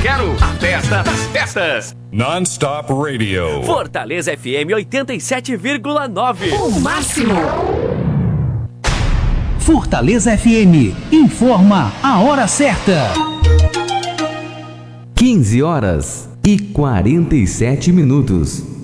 quero a festa das festas. Non-Stop Radio. Fortaleza FM 87,9. O máximo. Fortaleza FM informa a hora certa. 15 horas e 47 minutos.